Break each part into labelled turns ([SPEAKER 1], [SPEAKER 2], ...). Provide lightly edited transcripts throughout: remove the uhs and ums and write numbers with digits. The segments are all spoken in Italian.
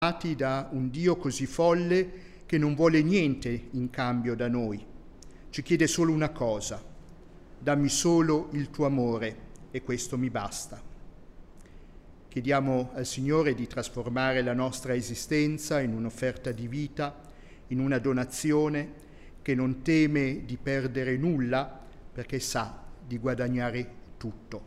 [SPEAKER 1] amati da un Dio così folle che non vuole niente in cambio da noi. Ci chiede solo una cosa: dammi solo il tuo amore e questo mi basta. Chiediamo al Signore di trasformare la nostra esistenza in un'offerta di vita, in una donazione che non teme di perdere nulla perché sa di guadagnare tutto.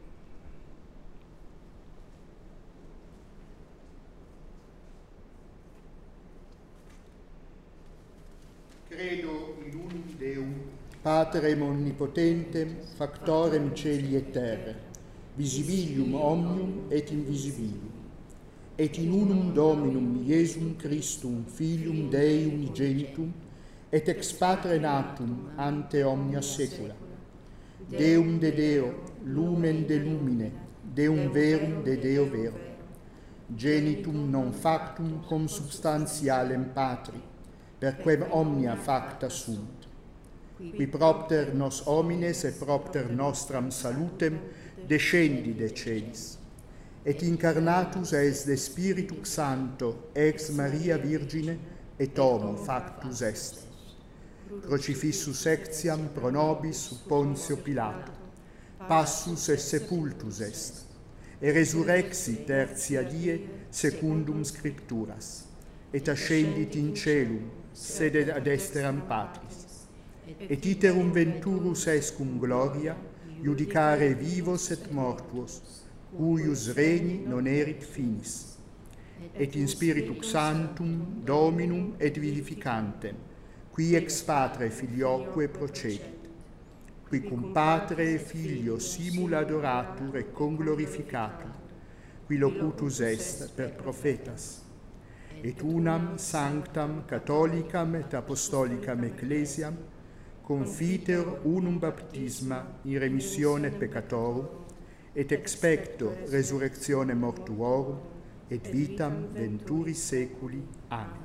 [SPEAKER 1] Credo in unum Deum, Patrem omnipotentem, factorem celi et terrae, visibilium omnium et invisibilium, et in unum Dominum Iesum Christum, Filium Dei unigenitum, et ex Patre natum ante omnia saecula, Deum de Deo, lumen de lumine, Deum verum de Deo vero, genitum non factum consubstantialem Patri, perquem omnia facta sunt, qui propter nos homines et propter nostram salutem descendi de celis, et incarnatus es de Spiritu Sancto ex Maria Virgine et homo factus est, crucifissus ectiam pro nobis sub Pontio Pilato, passus et sepultus est, et resurrexit tertia die secundum Scripturas, et ascendit in celum, sede ad esteram Patris, et iterum venturus est cum gloria, judicare vivos et mortuos, cuius regni non erit finis, et in Spiritu Sanctum Dominum et vivificantem, qui ex Patre Filioque procedit, qui cum Patre e Filio simul adoratur et conglorificatur, qui locutus est per prophetas, et unam sanctam catholicam et apostolicam ecclesiam confiter unum baptisma in remissione peccatorum et expecto resurrectione mortuorum et vitam venturi seculi. Amen.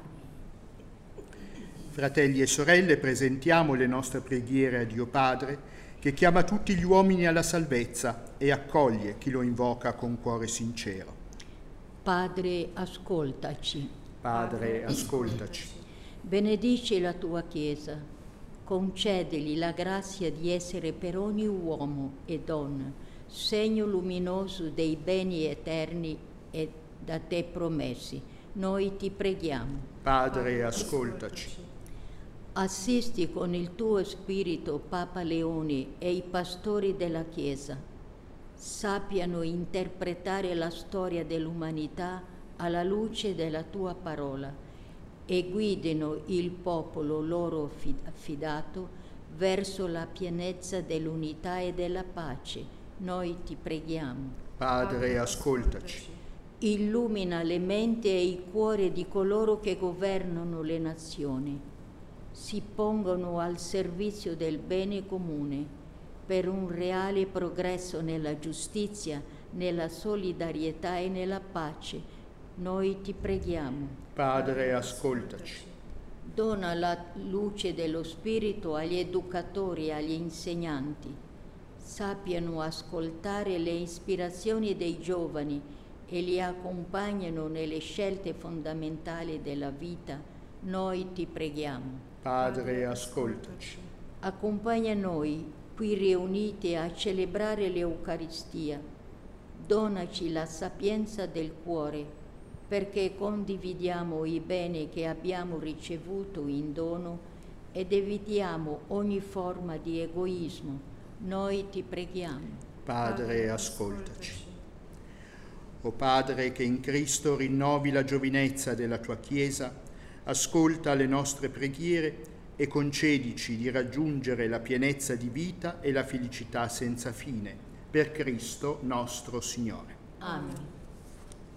[SPEAKER 1] Fratelli e sorelle, presentiamo le nostre preghiere a Dio Padre, che chiama tutti gli uomini alla salvezza e accoglie chi lo invoca con cuore sincero.
[SPEAKER 2] Padre, ascoltaci.
[SPEAKER 1] Padre, ascoltaci.
[SPEAKER 2] Benedici la tua Chiesa, concedili la grazia di essere per ogni uomo e donna segno luminoso dei beni eterni e da te promessi. Noi ti preghiamo.
[SPEAKER 1] Padre, ascoltaci.
[SPEAKER 2] Assisti con il tuo spirito Papa Leone e i pastori della Chiesa. Sappiano interpretare la storia dell'umanità alla luce della tua parola e guidino il popolo loro affidato verso la pienezza dell'unità e della pace. Noi ti preghiamo.
[SPEAKER 1] Padre, ascoltaci.
[SPEAKER 2] Illumina le menti e i cuori di coloro che governano le nazioni. Si pongono al servizio del bene comune per un reale progresso nella giustizia, nella solidarietà e nella pace. Noi ti preghiamo.
[SPEAKER 1] Padre, ascoltaci.
[SPEAKER 2] Dona la luce dello Spirito agli educatori e agli insegnanti. Sappiano ascoltare le ispirazioni dei giovani e li accompagnano nelle scelte fondamentali della vita. Noi ti preghiamo.
[SPEAKER 1] Padre, ascoltaci.
[SPEAKER 2] Accompagna noi qui riuniti a celebrare l'Eucaristia. Donaci la sapienza del cuore, perché condividiamo i beni che abbiamo ricevuto in dono ed evitiamo ogni forma di egoismo. Noi ti preghiamo.
[SPEAKER 1] Padre, ascoltaci. O Padre, che in Cristo rinnovi la giovinezza della tua Chiesa, ascolta le nostre preghiere e concedici di raggiungere la pienezza di vita e la felicità senza fine. Per Cristo nostro Signore.
[SPEAKER 2] Amen.